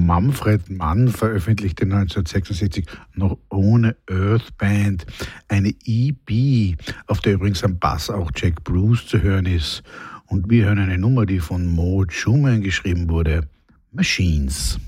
Manfred Mann veröffentlichte 1966 noch ohne Earth Band eine EP, auf der übrigens am Bass auch Jack Bruce zu hören ist. Und wir hören eine Nummer, die von Maud Schumann geschrieben wurde, Machines.